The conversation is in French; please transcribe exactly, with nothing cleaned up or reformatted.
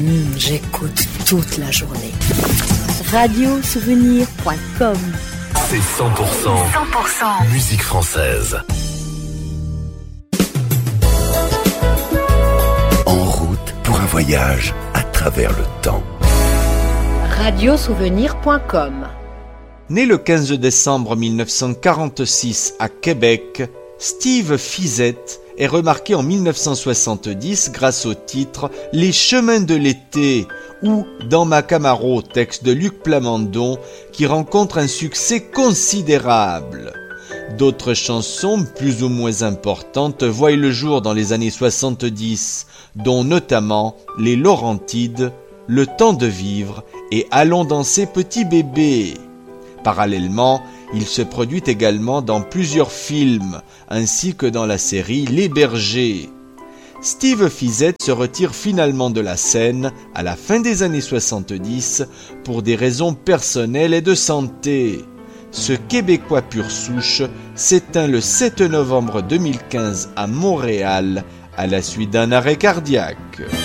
Mmh, j'écoute toute la journée. radio souvenir point com. C'est cent pour cent, cent pour cent musique française. En route pour un voyage à travers le temps. radio souvenir point com. Né le quinze décembre mille neuf cent quarante-six à Québec, Steve Fizette est remarqué en mille neuf cent soixante-dix grâce au titre « Les chemins de l'été » ou « Dans ma Camaro », texte de Luc Plamondon, qui rencontre un succès considérable. D'autres chansons, plus ou moins importantes, voient le jour dans les années soixante-dix, dont notamment les Laurentides, Le temps de vivre et Allons danser petit bébé. Parallèlement, il se produit également dans plusieurs films, ainsi que dans la série Les Bergers. Steve Fizette se retire finalement de la scène à la fin des années soixante-dix pour des raisons personnelles et de santé. Ce Québécois pur souche s'éteint le sept novembre deux mille quinze à Montréal à la suite d'un arrêt cardiaque.